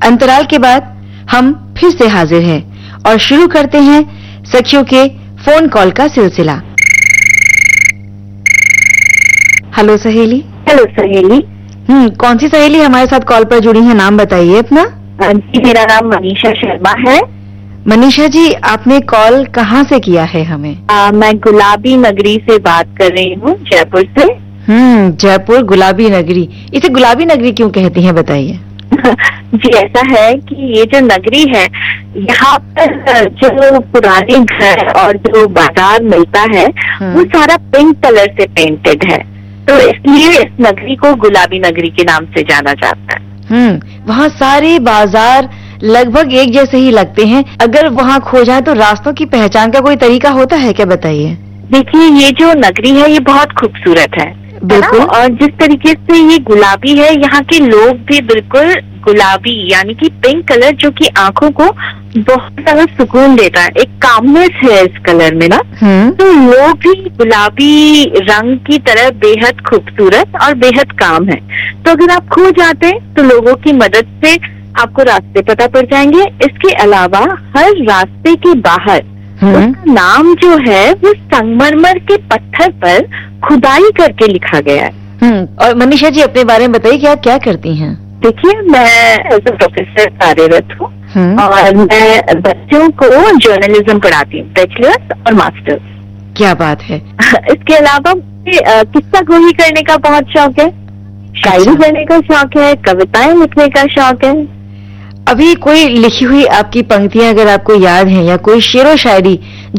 अंतराल के बाद हम फिर से हाजिर हैं और शुरू करते हैं सखियों के फोन कॉल का सिलसिला। हेलो सहेली। हेलो सहेली। कौन सी सहेली हमारे साथ कॉल पर जुड़ी है, नाम बताइए अपना। जी, मेरा नाम मनीषा शर्मा है। मनीषा जी, आपने कॉल कहाँ से किया है हमें? मैं गुलाबी नगरी से बात कर रही हूँ, जयपुर से। जयपुर गुलाबी नगरी, इसे गुलाबी नगरी क्यों कहती हैं, बताइए। जी, ऐसा है कि ये जो नगरी है, यहाँ पर जो पुराने घर और जो बाजार मिलता है वो सारा पिंक कलर से पेंटेड है, तो इसलिए इस नगरी को गुलाबी नगरी के नाम से जाना जाता है। वहाँ सारे बाजार लगभग एक जैसे ही लगते हैं। अगर वहाँ खो जाए तो रास्तों की पहचान का कोई तरीका होता है क्या, बताइए। देखिए, ये जो नगरी है ये बहुत खूबसूरत है, बिल्कुल। और जिस तरीके से ये गुलाबी है, यहाँ के लोग भी बिल्कुल गुलाबी यानी कि पिंक कलर, जो कि आंखों को बहुत ज्यादा सुकून देता है, एक कामनेस है इस कलर में ना। तो लोग भी गुलाबी रंग की तरह बेहद खूबसूरत और बेहद काम है। तो अगर आप खो जाते हैं तो लोगों की मदद से आपको रास्ते पता पड़ जाएंगे। इसके अलावा हर रास्ते के बाहर उसका नाम जो है वो संगमरमर के पत्थर पर खुदाई करके लिखा गया है। और मनीषा जी, अपने बारे में बताइए कि आप क्या करती हैं? देखिए, मैं एज अ प्रोफेसर कार्यरत हूँ और मैं बच्चों को जर्नलिज्म पढ़ाती हूँ, बैचलर्स और मास्टर्स। क्या बात है। इसके अलावा मुझे किस्सा गोई करने का बहुत शौक है, शायरी करने का शौक है, कविताएं लिखने का शौक है। अभी कोई लिखी हुई आपकी पंक्तियां अगर आपको याद हैं, या कोई शेरो शायरी